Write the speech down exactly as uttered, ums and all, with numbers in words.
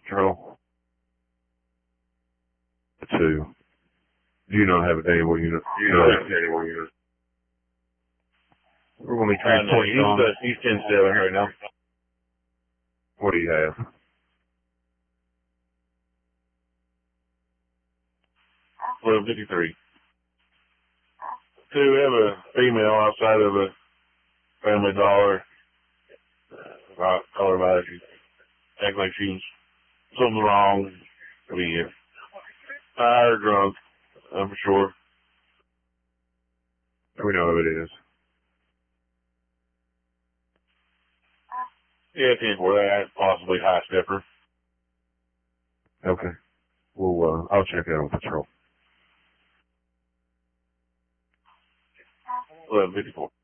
Patrol. Two. Do you not have a Daniel unit? Do you not have a Daniel unit? We're going to be Uh, no, transporting he's, on. uh, he's ten seven right now. What do you have? eleven fifty-three. Two, we have a female outside of a Family Dollar. Uh, call her by. She act like she was something wrong. I mean, high or drunk, I'm sure. We know who it is. Yeah, ten four, that possibly high stepper. Okay. Well, uh, I'll check that on patrol. eleven fifty-four.